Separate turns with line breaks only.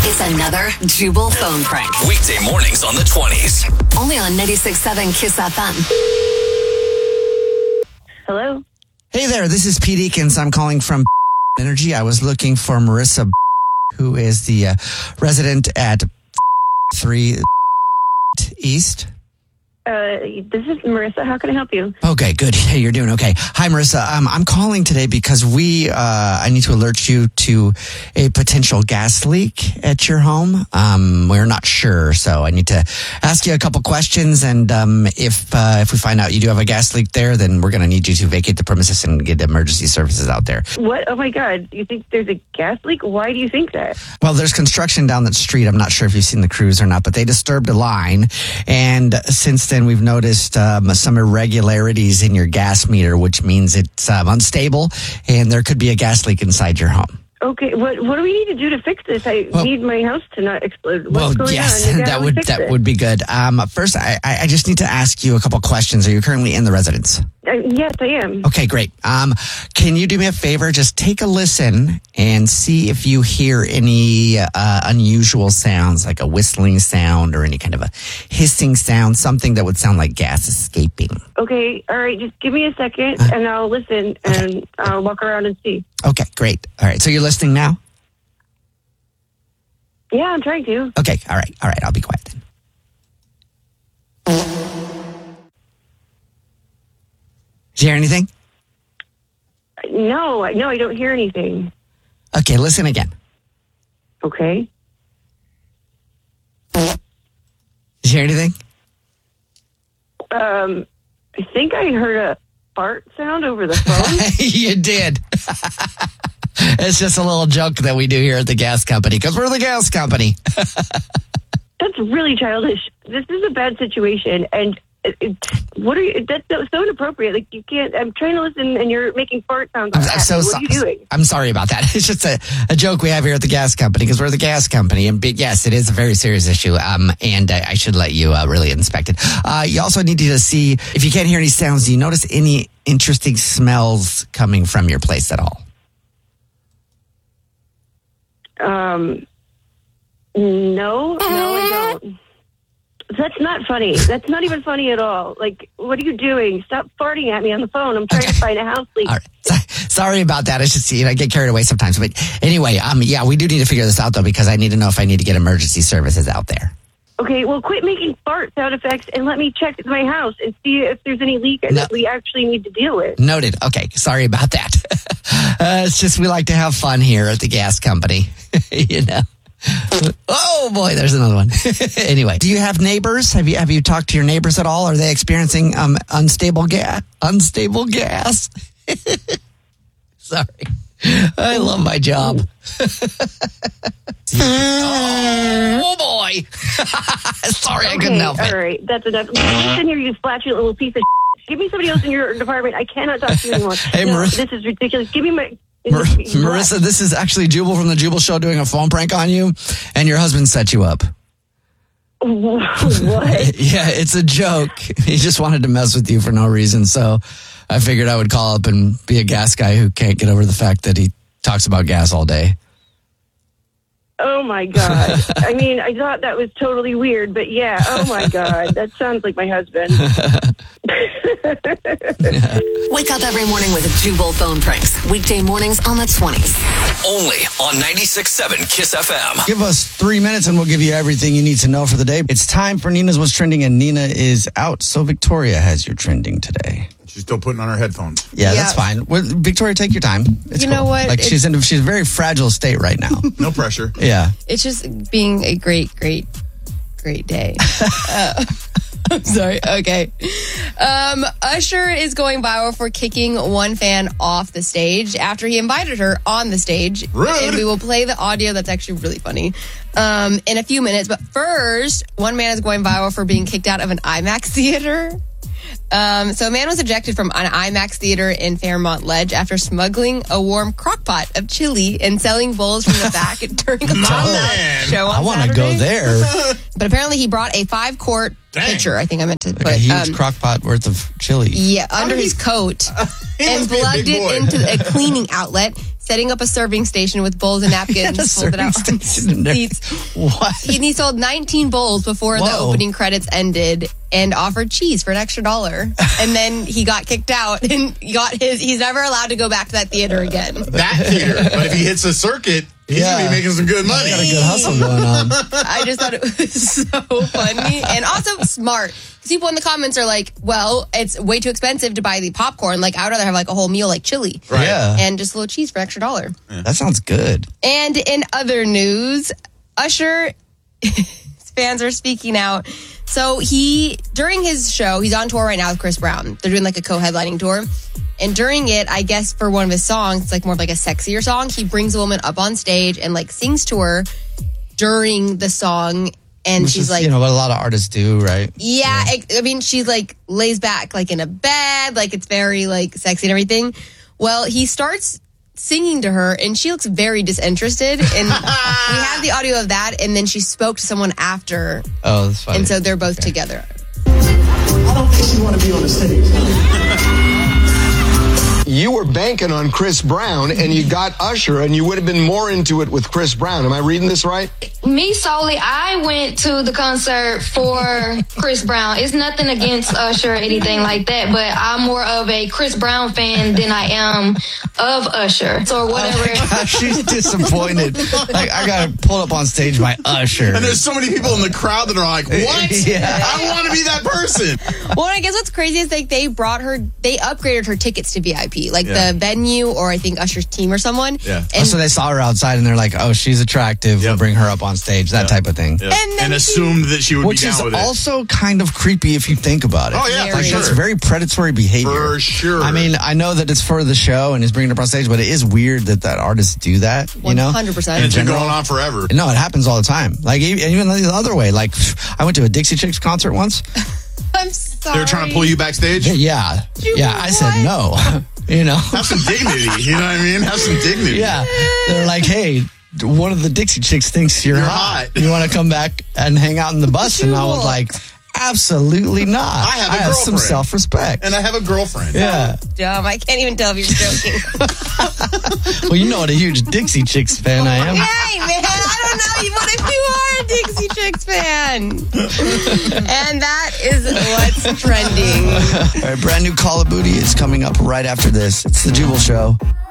It's another Jubal phone prank.
Weekday mornings on the 20s.
Only on 96.7 KISS FM.
Hello?
Hey there, this is Pete Eakins. I'm calling from Energy. I was looking for Marissa, who is the resident at 3 East.
This is Marissa. How can I help you?
Okay, good. Hey, you're doing okay. Hi, Marissa. I'm calling today because I need to alert you to a potential gas leak at your home. We're not sure, so I need to ask you a couple questions. And if we find out you do have a gas leak there, then we're going to need you to vacate the premises and get emergency services out there.
What? Oh my God! You think there's a gas leak? Why do you think that?
Well, there's construction down that street. I'm not sure if you've seen the crews or not, but they disturbed a line, and since then we've noticed some irregularities in your gas meter, which means it's unstable, and there could be a gas leak inside your home.
Okay, what do we need to do to fix this? I need my house to not explode. What's going
yes,
on?
that would be good. First, I just need to ask you a couple questions. Are you currently in the residence?
Yes, I am.
Okay, great. Can you do me a favor? Just take a listen and see if you hear any unusual sounds, like a whistling sound or any kind of a hissing sound, something that would sound like gas escaping.
Okay, all right. Just give me a second, and I'll listen, and I'll walk around and see.
Okay, great. All right, so you're listening now?
Yeah, I'm trying to.
Okay, all right. I'll be quiet then. Did you hear anything?
No, I don't hear anything.
Okay, listen again.
Okay.
Did you hear anything?
I think I heard a fart sound over the phone.
You did. It's just a little joke that we do here at the gas company because we're the gas company.
That's really childish. This is a bad situation, and that's so inappropriate. Like, you can't. I'm trying to listen, and you're making fart sounds. What are you doing?
I'm sorry about that. It's just a joke we have here at the gas company because we're the gas company, and yes, it is a very serious issue. And I should let you really inspect it. You also need to see if you can't hear any sounds. Do you notice any interesting smells coming from your place at all?
No, I don't. That's not funny. That's not even funny at all. Like, what are you doing? Stop farting at me on the phone. I'm trying to find a house leak.
All right. Sorry about that. It's just, I get carried away sometimes. But anyway, yeah, we do need to figure this out, though, because I need to know if I need to get emergency services out there.
Okay, well, quit making fart sound effects and let me check my house and see if there's any leak that we actually need to deal with.
Noted. Okay, sorry about that. It's just we like to have fun here at the gas company, you know. Oh boy, there's another one. Anyway, do you have neighbors? Have you talked to your neighbors at all? Are they experiencing unstable gas? Sorry, I love my job. Oh boy! Sorry, I couldn't help it.
All right, that's enough. Listen here, you flatulent little piece of shit. Give me somebody else in your department. I cannot talk to you anymore.
Hey,
this is ridiculous. Give me my...
Marissa, this is actually Jubal from the Jubal Show doing a phone prank on you, and your husband set you up.
What?
Yeah, it's a joke. He just wanted to mess with you for no reason, so I figured I would call up and be a gas guy who can't get over the fact that he talks about gas all day.
Oh, my God. I mean, I thought that was totally weird, but yeah, oh, my God. That sounds like my husband.
Wake up every morning with Jubal phone pranks. Weekday mornings on the 20s.
Only on 96.7 KISS FM.
Give us 3 minutes and we'll give you everything you need to know for the day. It's time for Nina's What's Trending, and Nina is out, so Victoria has your trending today.
She's still putting on her headphones.
Yeah, that's fine. Well, Victoria, take your time. It's
you know what?
Like she's in a very fragile state right now.
No pressure.
Yeah.
It's just being a great day. I'm sorry. Okay. Usher is going viral for kicking one fan off the stage after he invited her on the stage.
Rude.
And we will play the audio. That's actually really funny. In a few minutes. But first, one man is going viral for being kicked out of an IMAX theater. So a man was ejected from an IMAX theater in Fairmont Ledge after smuggling a warm crock pot of chili and selling bowls from the back during a show on
I want to go there.
But apparently he brought a 5-quart pitcher. I think I meant to put
a huge crock pot worth of chili.
Yeah, under his coat and plugged it into a cleaning outlet, setting up a serving station with bowls and napkins folded out on seats.
What?
He sold 19 bowls before the opening credits ended and offered cheese for an extra $1. And then he got kicked out and he's never allowed to go back to that theater again.
That theater. But if he hits a circuit, he's going to be making some good money.
Got a good hustle going on.
I just thought it was so funny and also smart. People in the comments are like, well, it's way too expensive to buy the popcorn. Like, I would rather have like a whole meal like chili.
Right. Yeah.
And just a little cheese for an extra $1.
Yeah. That sounds good.
And in other news, Usher, his fans are speaking out. So during his show, he's on tour right now with Chris Brown. They're doing like a co-headlining tour. And during it, I guess for one of his songs, it's like more of like a sexier song. He brings a woman up on stage and like sings to her during the song. And she's like,
what a lot of artists do, right?
Yeah. I mean, she's like lays back like in a bed, like it's very like sexy and everything. Well, he starts singing to her and she looks very disinterested. And we have the audio of that. And then she spoke to someone after.
Oh, that's funny.
And so they're both together.
I don't think you want to be on the stage.
You were banking on Chris Brown and you got Usher and you would have been more into it with Chris Brown. Am I reading this right?
Me solely, I went to the concert for Chris Brown. It's nothing against Usher or anything like that, but I'm more of a Chris Brown fan than I am of Usher. So whatever.
Oh my gosh, she's disappointed. Like, I got pulled up on stage by Usher.
And there's so many people in the crowd that are like, what?
Yeah.
I want to be that person.
Well, I guess what's crazy is like they upgraded her tickets to VIP. Like the venue or I think Usher's team or someone.
Yeah.
And
so they saw her outside and they're like, oh, she's attractive. We'll bring her up on stage. That type of thing.
Yep. And assumed that she would be down with it.
Which is also kind of creepy if you think about it.
Oh, yeah, for
like,
sure.
That's very predatory behavior.
For sure.
I mean, I know that it's for the show and he's bringing her up on stage, but it is weird that artists do that, you know?
100%.
And it's been going on forever.
No, it happens all the time. Like, even the other way. Like, I went to a Dixie Chicks concert once.
I'm sorry.
They were trying to pull you backstage?
Yeah. I said no. You know?
Have some dignity. You know what I mean? Have some dignity.
Yeah. They're like, hey, one of the Dixie Chicks thinks you're hot. You want to come back and hang out in the bus? And I was like, absolutely not.
I have
some self-respect.
And I have a girlfriend.
Yeah.
Dumb. I can't even tell if you're joking.
Well, you know what a huge Dixie Chicks fan I am.
Hey, man, I don't know. What if you are a Dixie Chicks fan? And that is what's trending.
All right, brand new Call of Booty is coming up right after this. It's the Jubal Show.